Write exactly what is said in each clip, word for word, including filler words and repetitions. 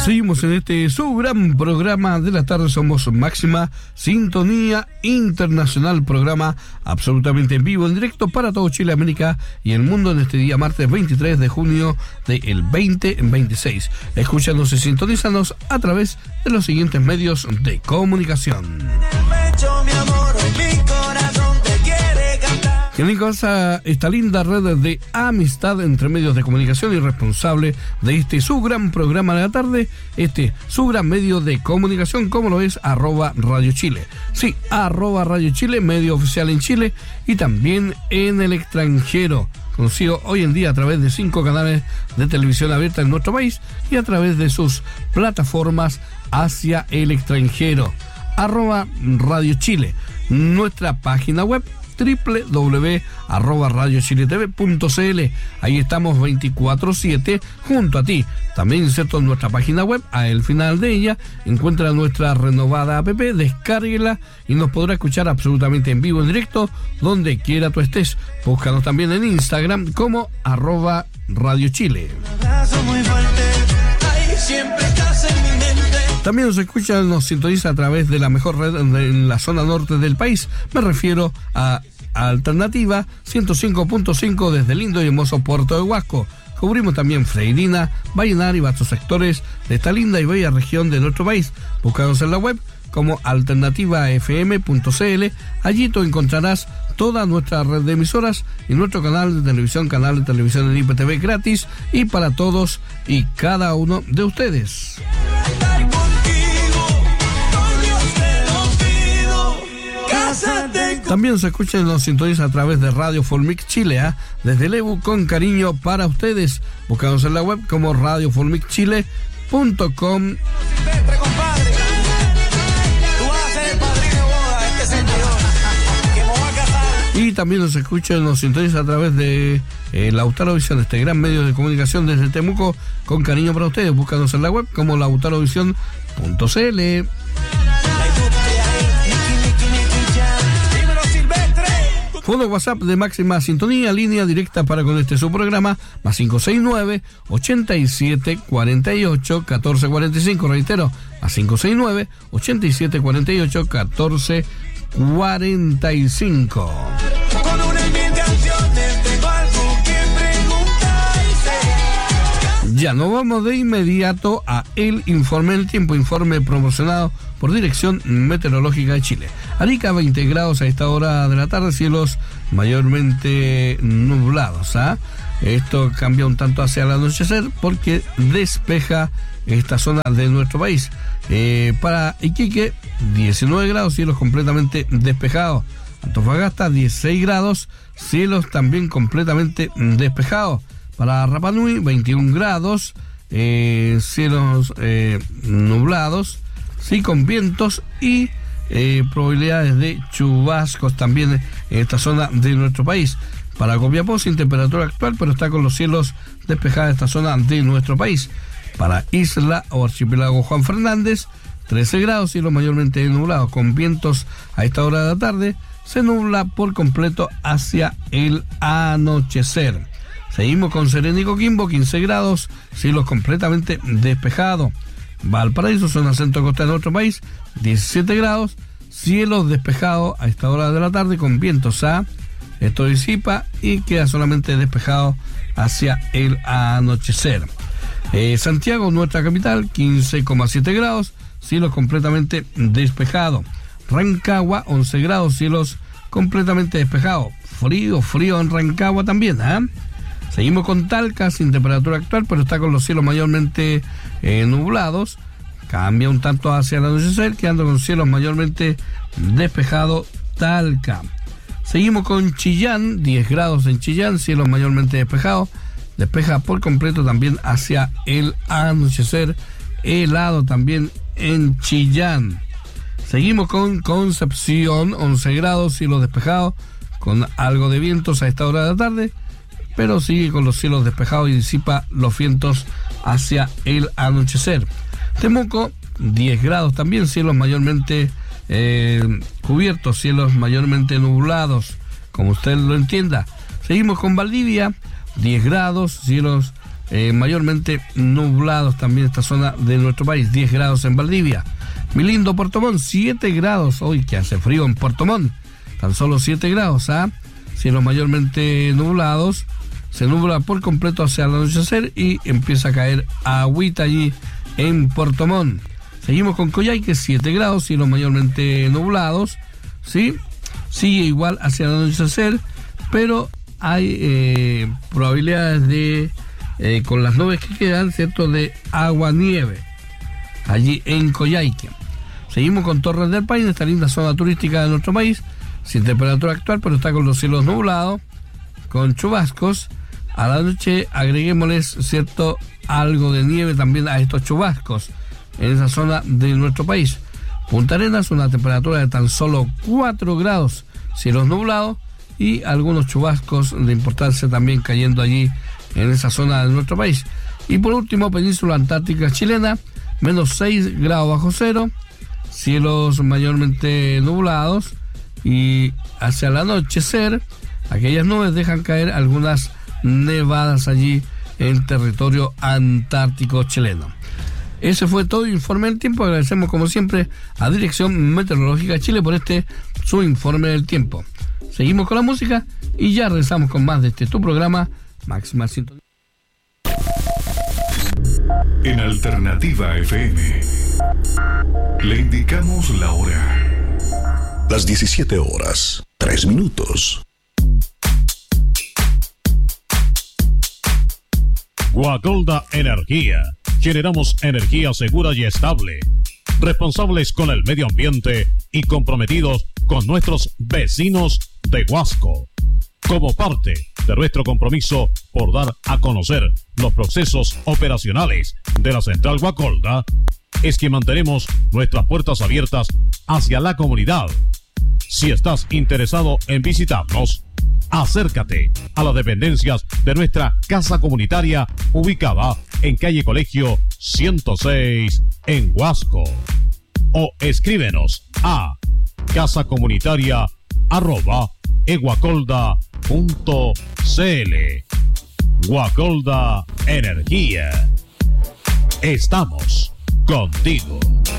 Seguimos en este su gran programa de la tarde. Somos Máxima Sintonía Internacional, programa absolutamente en vivo, en directo para todo Chile, América y el mundo en este día martes veintitrés de junio del veinte veintiséis. Escúchanos y sintonízanos a través de los siguientes medios de comunicación. Quien cosa esta linda red de amistad entre medios de comunicación y responsable de este su gran programa de la tarde, este su gran medio de comunicación, como lo es arroba Radio Chile. Sí, arroba Radio Chile, medio oficial en Chile y también en el extranjero, conocido hoy en día a través de cinco canales de televisión abierta en nuestro país y a través de sus plataformas hacia el extranjero. Arroba Radio Chile, nuestra página web doble u doble u doble u punto arroba radio chile t v punto c l. Ahí estamos veinticuatro siete junto a ti. También inserto en nuestra página web, al final de ella encuentra nuestra renovada app, descárguela y nos podrá escuchar absolutamente en vivo, en directo, donde quiera tú estés. Búscanos también en Instagram como arroba Radio Chile. También nos escucha, nos sintoniza a través de la mejor red en la zona norte del país. Me refiero a Alternativa ciento cinco punto cinco desde el lindo y hermoso Puerto de Huasco. Cubrimos también Freirina, Vallenar y vastos sectores de esta linda y bella región de nuestro país. Búscanos en la web como alternativa f m punto c l. Allí tú encontrarás toda nuestra red de emisoras y nuestro canal de televisión, canal de televisión en I P T V gratis y para todos y cada uno de ustedes. También se escucha y nos sintoniza a través de Radio Folmic Chile, ¿eh? Desde el E B U con cariño para ustedes. Buscanos en la web como radio folmic chile punto com. Y también nos escucha y nos sintoniza a través de eh, Lautaro Visión, este gran medio de comunicación desde Temuco, con cariño para ustedes. Búscanos en la web como lautaro visión punto c l. Fono WhatsApp de Máxima Sintonía, línea directa para con este su programa, más cinco seis nueve, ochenta y siete, cuarenta y ocho, catorce cuarenta y cinco, reitero, más cinco seis nueve, ochenta y siete, cuarenta y ocho, catorce cuarenta y cinco. Ya nos vamos de inmediato a el informe del tiempo, informe proporcionado por Dirección Meteorológica de Chile. Arica, veinte grados a esta hora de la tarde, cielos mayormente nublados. ¿ah? Esto cambia un tanto hacia el anochecer porque despeja esta zona de nuestro país. Eh, para Iquique, diecinueve grados, cielos completamente despejados. Antofagasta, dieciséis grados, cielos también completamente despejados. Para Rapa Nui, veintiún grados, eh, cielos eh, nublados, sí, con vientos y eh, probabilidades de chubascos también en esta zona de nuestro país. Para Copiapó, sin temperatura actual, pero está con los cielos despejados esta zona de nuestro país. Para Isla o Archipiélago Juan Fernández, trece grados, cielos mayormente nublados, con vientos a esta hora de la tarde, se nubla por completo hacia el anochecer. Seguimos con Serena y Coquimbo, quince grados, cielos completamente despejados. Valparaíso, zona centro costa de nuestro país, diecisiete grados, cielos despejados a esta hora de la tarde con vientos a, esto disipa y queda solamente despejado hacia el anochecer. Eh, Santiago, nuestra capital, quince coma siete grados, cielos completamente despejados. Rancagua, once grados, cielos completamente despejados. Frío, frío en Rancagua también, ¿ah? ¿eh? Seguimos con Talca, sin temperatura actual, pero está con los cielos mayormente eh, nublados. Cambia un tanto hacia el anochecer, quedando con cielos mayormente despejados Talca. Seguimos con Chillán, diez grados en Chillán, cielos mayormente despejados. Despeja por completo también hacia el anochecer, helado también en Chillán. Seguimos con Concepción, once grados, cielos despejados, con algo de vientos a esta hora de la tarde, pero sigue con los cielos despejados y disipa los vientos hacia el anochecer. Temuco, diez grados también, cielos mayormente eh, cubiertos, cielos mayormente nublados, como usted lo entienda. Seguimos con Valdivia, diez grados, cielos eh, mayormente nublados también esta zona de nuestro país. diez grados en Valdivia. Mi lindo Puerto Montt, siete grados. Hoy que hace frío en Puerto Montt. Tan solo siete grados, ¿ah? Cielos mayormente nublados. Se nubla por completo hacia el anochecer y empieza a caer agüita allí en Puerto Montt. Seguimos con Coyhaique, siete grados, cielos mayormente nublados, ¿sí? Sigue igual hacia el anochecer, pero hay eh, probabilidades de, eh, con las nubes que quedan, ¿cierto?, de agua-nieve allí en Coyhaique. Seguimos con Torres del Paine, esta linda zona turística de nuestro país, sin temperatura actual, pero está con los cielos nublados, con chubascos. A la noche agreguémosles, ¿cierto?, algo de nieve también a estos chubascos en esa zona de nuestro país. Punta Arenas, una temperatura de tan solo cuatro grados, cielos nublados y algunos chubascos de importancia también cayendo allí en esa zona de nuestro país. Y por último, Península Antártica Chilena, menos seis grados bajo cero, cielos mayormente nublados y hacia el anochecer aquellas nubes dejan caer algunas nevadas allí en territorio antártico chileno. Ese fue todo el informe del tiempo. Agradecemos como siempre a Dirección Meteorológica de Chile por este su informe del tiempo. Seguimos con la música y ya regresamos con más de este tu programa Máxima Sintonía. En Alternativa F M le indicamos la hora. Las diecisiete horas, tres minutos. Guacolda Energía. Generamos energía segura y estable, responsables con el medio ambiente y comprometidos con nuestros vecinos de Huasco. Como parte de nuestro compromiso por dar a conocer los procesos operacionales de la Central Guacolda, es que mantenemos nuestras puertas abiertas hacia la comunidad. Si estás interesado en visitarnos, acércate a las dependencias de nuestra casa comunitaria ubicada en calle Colegio ciento seis en Huasco, o escríbenos a casacomunitaria arroba eguacolda punto cl. Guacolda Energía. Estamos contigo.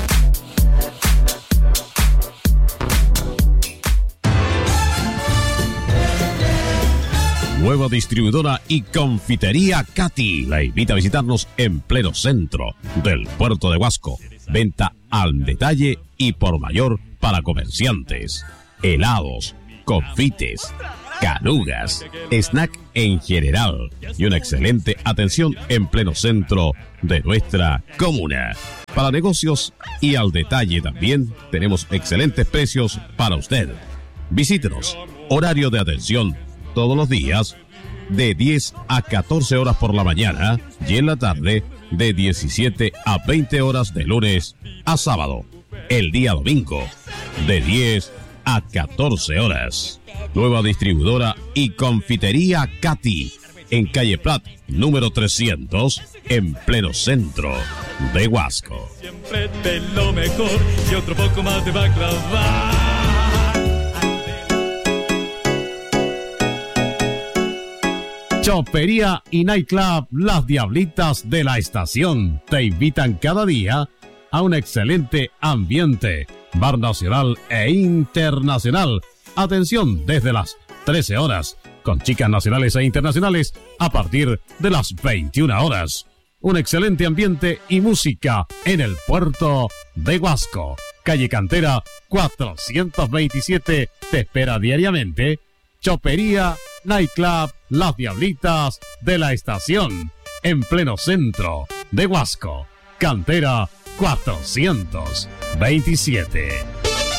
Nueva distribuidora y confitería Katy la invita a visitarnos en pleno centro del puerto de Huasco. Venta al detalle y por mayor para comerciantes. Helados, confites, canugas, snack en general y una excelente atención en pleno centro de nuestra comuna. Para negocios y al detalle también tenemos excelentes precios para usted. Visítenos. Horario de atención todos los días de diez a catorce horas por la mañana y en la tarde de diecisiete a veinte horas de lunes a sábado. El día domingo de diez a catorce horas. Nueva distribuidora y confitería Katy en calle Prat número trescientos en pleno centro de Huasco. Siempre de lo mejor y otro poco más de baklava. Chopería y Nightclub Las Diablitas de la Estación te invitan cada día a un excelente ambiente, bar nacional e internacional. Atención desde las trece horas, con chicas nacionales e internacionales a partir de las veintiuna horas. Un excelente ambiente y música en el puerto de Huasco. Calle Cantera cuatrocientos veintisiete te espera diariamente. Chopería Nightclub Las Diablitas de la Estación, en pleno centro de Huasco. Cantera cuatrocientos veintisiete.